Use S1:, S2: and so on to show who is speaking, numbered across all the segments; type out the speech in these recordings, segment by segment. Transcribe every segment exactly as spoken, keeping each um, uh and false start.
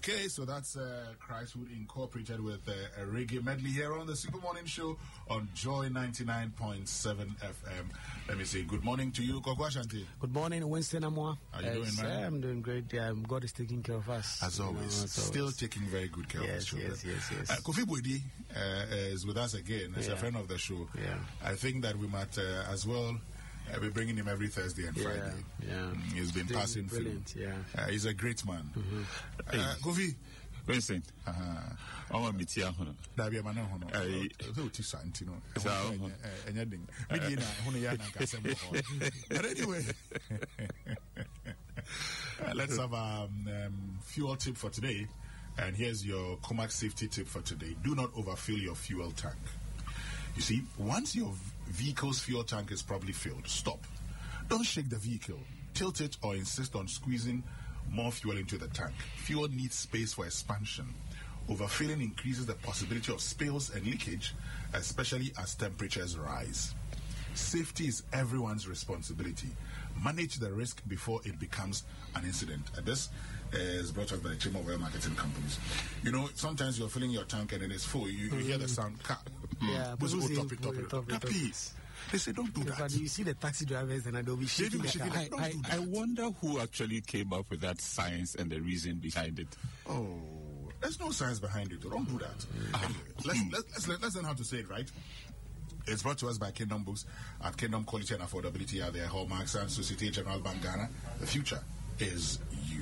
S1: Okay, so that's uh, Christwood Incorporated with uh, a reggae medley here on the Super Morning Show on Joy ninety-nine point seven F M. Let me say good morning to you, Koko Ashanti.
S2: Good morning, Winston Amwa.
S1: How are you doing, man?
S2: I'm doing great. Yeah, God is taking care of us.
S1: As always, you know, as still always. Taking very good care
S2: yes,
S1: of us.
S2: Yes, yes, yes, yes.
S1: Uh, Kofi Boydi uh, is with us again. He's
S2: yeah.
S1: a friend of the show.
S2: Yeah.
S1: I think that we might uh, as well uh, be bringing him every Thursday and
S2: yeah,
S1: Friday.
S2: Yeah,
S1: he's been
S2: Still
S1: passing
S2: brilliant,
S1: through.
S2: Yeah,
S1: uh, he's a great man.
S2: Mm-hmm.
S1: uh, Kofi.
S3: Vincent, uh-huh. I want to meet you.
S1: That be a man who knows. But anyway, uh, let's have a um, um, fuel tip for today. And here's your Comac safety tip for today. Do not overfill your fuel tank. You see, once your vehicle's fuel tank is properly filled, stop. Don't shake the vehicle. Tilt it or insist on squeezing more fuel into the tank. Fuel needs space for expansion. Overfilling increases the possibility of spills and leakage, especially as temperatures rise. Safety is everyone's responsibility. Manage the risk before it becomes an incident. And this is brought up by the Chamber of Oil Marketing Companies. You know, sometimes you're filling your tank and it is full. You, you mm-hmm. hear the sound, car.
S2: Yeah, but
S1: please. They say don't do that.
S2: But you see the taxi drivers and they'll be shaking the car.
S3: I, I, I wonder who actually came up with that science and the reason behind it.
S1: Oh, there's no science behind it. Don't do that. Anyway, let's, let's, let's, let's learn how to say it right. It's brought to us by Kingdom Books at Kingdom Quality and Affordability at their hallmarks and Societe Generale Bank Ghana. The future is you.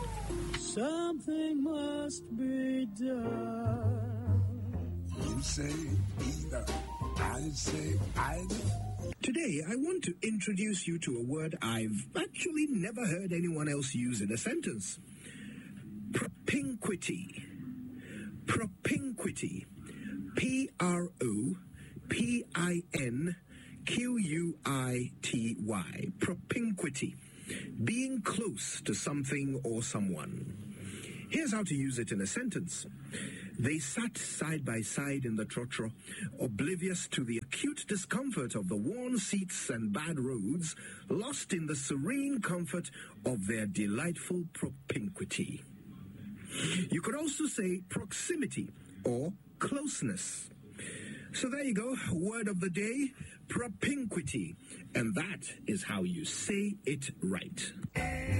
S4: Something must be done.
S5: You say either. I say either.
S6: Today, I want to introduce you to a word I've actually never heard anyone else use in a sentence. Propinquity. Propinquity. P R O P I N Q U I T Y. Propinquity. Being close to something or someone. Here's how to use it in a sentence. They sat side by side in the trotro, oblivious to the acute discomfort of the worn seats and bad roads, lost in the serene comfort of their delightful propinquity. You could also say proximity or closeness. So there you go, word of the day, propinquity. And that is how you say it right.